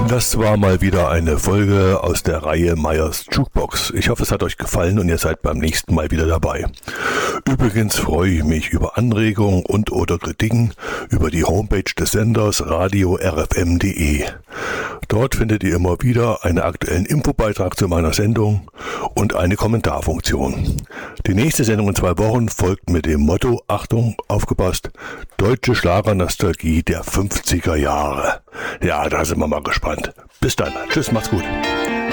Das war mal wieder eine Folge aus der Reihe Meyers Jukebox. Ich hoffe, es hat euch gefallen und ihr seid beim nächsten Mal wieder dabei. Übrigens freue ich mich über Anregungen und oder Kritiken über die Homepage des Senders radio-rfm.de. Dort findet ihr immer wieder einen aktuellen Infobeitrag zu meiner Sendung und eine Kommentarfunktion. Die nächste Sendung in 2 Wochen folgt mit dem Motto, Achtung, aufgepasst, deutsche Schlagernostalgie der 50er Jahre. Ja, da sind wir mal gespannt. Bis dann. Tschüss, macht's gut.